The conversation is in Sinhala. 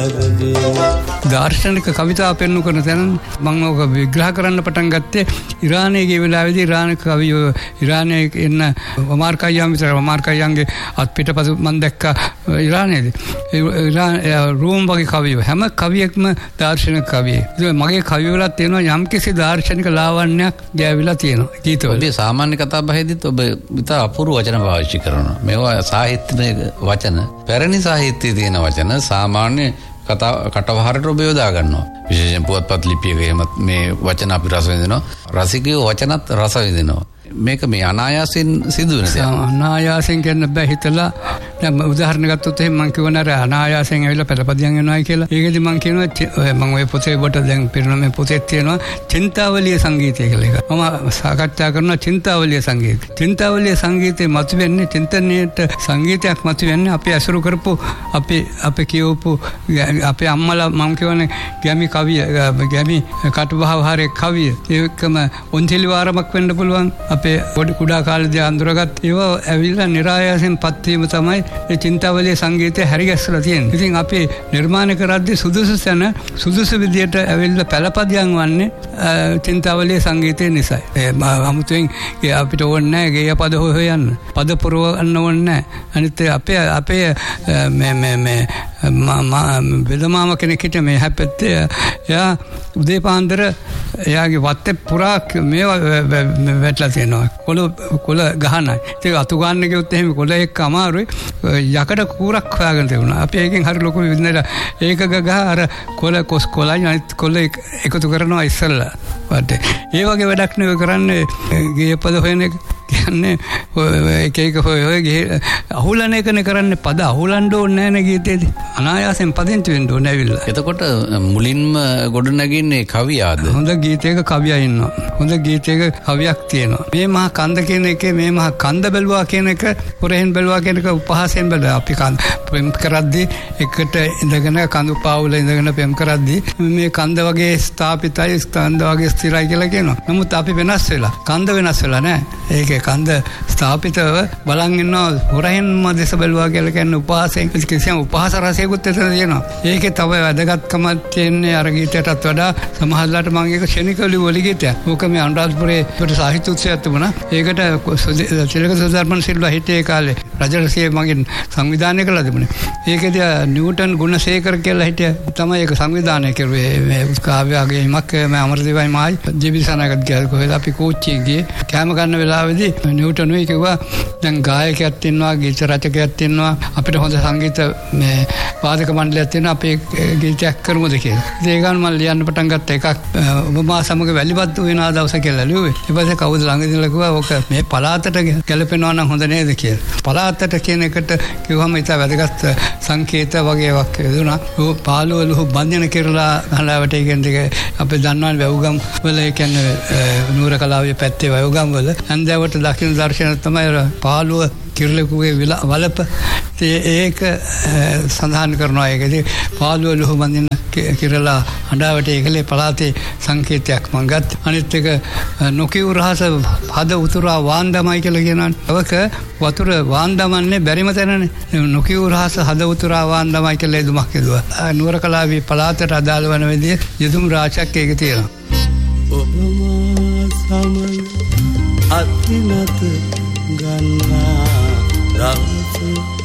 දාර්ශනික කවිතාව පෙන්වු කරන තැන මම ඔක විග්‍රහ කරන්න පටන් ගත්තේ ඉරානයේ ගිය වෙලාවේදී ඉරාන කවියෝ ඉරානයේ ඉන්න ඔමාර් ඛය්යාම් විතර ඔමාර් ඛය්යාම්ගේ අත් පිටපසු මම දැක්කා ඉරානයේදී රෝම් වගේ කවියෝ හැම කවියෙක්ම දාර්ශනික කවියෙක්. මගේ කවිවල තියෙනවා යම්කිසි දාර්ශනික ලාවන්‍යයක් ගෑවිලා තියෙනවා ගීතවල. ඔබේ සාමාන්‍ය කතා බහෙදිත් ඔබ විතර අපූර්ව වචන පාවිච්චි කරනවා. මේවා සාහිත්‍යයේ වචන පැරණි සාහිත්‍යයේ තියෙන වචන සාමාන්‍ය කටවහරට ඔබ යොදා ගන්නවා. විශේෂයෙන් පුවත්පත් ලිපියක එහෙමත් මේ වචන අපි රස විඳිනවා. රසිකයෝ වචනත් රස විඳිනවා. මේක මේ අනායාසයෙන් සිදුවෙන දෙයක්. අනායාසයෙන් කියන්න බෑ හිතලා. දැන් උදාහරණ ගත්තොත් එහෙනම් මම කියවන අර අනායාසයෙන් ඇවිල්ලා පෙරපදියම් වෙනවායි කියලා. ඒකෙදි මම කියනවා මම ඔය පොතේ කොට දැන් පිරුණා මේ පොතේ තියෙනවා චින්තාවලිය සංගීතය කියලා එක. මම සාකච්ඡා කරනවා චින්තාවලිය සංගීතය. චින්තාවලිය සංගීතේ මතුවෙන්නේ චින්තනයේට සංගීතයක් මතුවෙන්නේ අපි අසුරු කරපු අපි කියවපු අපේ අම්මලා මම කියවනේ ගැමි කවිය ගැමි කටුබහවහරේ කවිය. ඒකම ඔන්තිලි වාරමක් වෙන්න පුළුවන්. අපේ කුඩා කාලේදී අඳුරගත් ඒවා ඇවිල්ලා નિરાයාසයෙන් පත් වීම තමයි මේ චින්තාවලිය සංගීතය හැරිගැස්සලා තියෙන්නේ. ඉතින් අපි නිර්මාණය කරද්දී සුදුසු තැන සුදුසු විදියට ඇවිල්ලා පළපදියම් වන්නේ චින්තාවලිය සංගීතය නිසායි. අමුතුවෙන් අපිට ඕනේ නැහැ ගේය පද හොයන්න. පද පුරවන්න ඕනේ නැහැ. අනිත් අපේ මේ වෙදමාම කෙනෙක් හිටිය මේ හැප්පෙත්තේ එයා උදේ පාන්දර එයාගේ වත්තේ පුරා මේවා වැටලා තියෙනවා. කොළ ගහනයි. ඒක අතු ගන්න ගියොත් එහෙම කොළ එක්ක අමාරුයි. යකඩ කූරක් හොයාගෙන තිබුණා. අපි ඒකෙන් හරි ලොකු විදිහට ඒක ගහ අර කොළයි අනිත් කොළ එකතු කරනවා ඉස්සෙල්ලා. ඒ වගේ වැඩක් නෙවෙයි කරන්නේ ගේපද හොයන එක. කියන්නේ එක හොය ගිහ අහුලන එකනේ කරන්නේ. පද අහුලන්න ඕනේ නැහැ නේ ගීතේදී. අනායාසයෙන් පදින්තු වෙන්න ඕනේ ඇවිල්ලා. එතකොට මුලින්ම ගොඩනගින්නේ කවියාද? හොඳ ගීතයක කවියා ඉන්නවා. හොඳ ගීතයක කවියක් තියෙනවා. මේ මහා කන්ද කියන එකේ මේ මහා කන්ද බැලුවා කියන එක පොරෙන් බැලුවා කියන එක උපහාසයෙන් බැලුවා. අපි පෙම් කරද්දී එකට ඉඳගෙන කඳු පාවුල ඉඳගෙන පෙම් කරද්දී මේ කන්ද වගේ ස්ථාපිතයි කන්ද වගේ ස්ථිරයි කියලා කියනවා. නමුත් අපි වෙනස් වෙලා කන්ද වෙනස් වෙලා නැහැ. ඒකේ කන්ද ස්ථාපිතව බලන් ඉන්නවා හොරෙන්ම දෙස බැලුවා කියලා කියන්නේ උපහාසයෙන්. කිසියම් උපහාස රසයකුත් එතන තියෙනවා. ඒකේ තව වැදගත්කමක් තියෙන්නේ අර ගීතයටත් වඩා සමහරවිට මම ඒක ක්ෂණිකව ලියුව ගීතයක්. ඕක මේ අනුරාධපුරේ පොඩි සාහිත්‍ය උත්සවයක් තිබුණා. ඒකට තිලක සුධර්මන් සිල්වා හිටියේ කාලේ රජරසියේ මගෙන් සංවිධානය කළා තිබුණේ. ඒකේදී නිව්ටන් ගුණසේකර කියලා හිටිය තමයි ඒක සංවිධානය කරුවේ. මේ කාව්‍යගේ හිමක් මේ අමරදේවයි මායි ජීවිසනාගත් ගියා කොහෙද අපි කෝච්චියේ ගියේ. කැම ගන්න වෙලාවේදී නිව්ටන් වෙයි කිව්වා දැන් ගායකයෙක් ඉන්නවා ගීත රචකයෙක් ඉන්නවා අපිට හොඳ සංගීත මේ වාදක මණ්ඩලයක් තියෙනවා අපි ගීතයක් කරමුද කියලා. ඒ ගමන් මම ලියන්න පටන් ගත්ත එකක් ඔබ මා සමග වැලිපත් වෙනා දවස කියලා ලිව්වේ. ඊට පස්සේ කවුද ළඟදීලා කිව්වා ඔක මේ පළාතට ගැලපෙනවා නම් හොඳ නේද කියලා. පළාතට කියන එකට කිව්වම ඉතින් වැදගත් සංකේත වගේ එකක් දුනා. ਉਹ පාළුවලු බන්ධන කරලා හලාවට කියන්නේ අපි දන්නවනේ වැවුගම් වල ඒ කියන්නේ නුවර කලාවේ පැත්තේ වැවුගම් වල හන්දෑවට දකින්න දර්ශන තමයි පාළුව කිරලකුගේ වලප. ඒක සඳහන් කරනවා. ඒකදී පාළුව ලුහු බඳින කිරලා හඬාවට ඒකලේ පළාතේ සංකේතයක් මම ගත්ත. අනිත් එක නොකියු රහස හද උතුරා වාන්දමයි කියලා කියනවා. අවක වතුර වාන්දමන්නේ බැරිම තැනනේ. නොකියු රහස හද උතුරා වාන්දමයි කියලා එදුමක් යදුවා. නුවර කලාවේ පළාතට අදාළ වන විදිහේ යෙදුම් රාශියක් ඒක තියෙනවා. ඔබ මා සමග අත්නත ගන්නා දවස